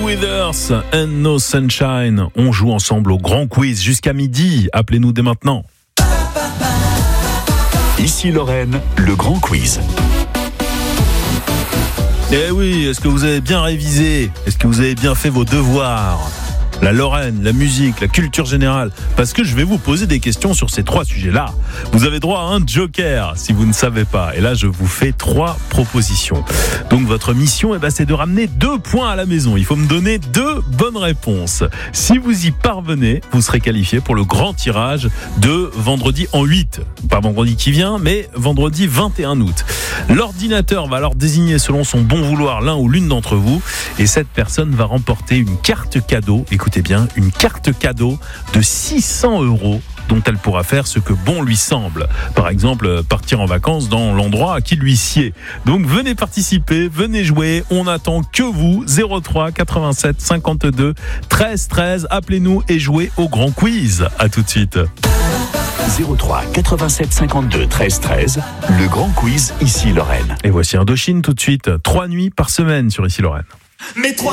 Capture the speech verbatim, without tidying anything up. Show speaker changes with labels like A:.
A: Withers and No Sunshine. On joue ensemble au grand quiz jusqu'à midi. Appelez-nous dès maintenant.
B: Ici Lorraine, le grand quiz.
A: Eh oui, est-ce que vous avez bien révisé? Est-ce que vous avez bien fait vos devoirs? La Lorraine, la musique, la culture générale. Parce que je vais vous poser des questions sur ces trois sujets-là. Vous avez droit à un joker si vous ne savez pas. Et là, je vous fais trois propositions. Donc, votre mission, eh ben, c'est de ramener deux points à la maison. Il faut me donner deux bonnes réponses. Si vous y parvenez, vous serez qualifié pour le grand tirage de vendredi en huit. Pas vendredi qui vient, mais vendredi vingt et un août. L'ordinateur va alors désigner selon son bon vouloir l'un ou l'une d'entre vous. Et cette personne va remporter une carte cadeau. Écoutez bien, une carte cadeau de six cents euros dont elle pourra faire ce que bon lui semble. Par exemple, partir en vacances dans l'endroit qui lui sied. Donc venez participer, venez jouer. On attend que vous. zéro trois quatre-vingt-sept cinquante-deux treize treize. Appelez-nous et jouez au grand quiz. À tout de suite.
B: zéro trois quatre-vingt-sept cinquante-deux treize treize, le grand quiz Ici Lorraine.
A: Et voici Indochine tout de suite. Trois nuits par semaine sur Ici Lorraine.
C: Mais trois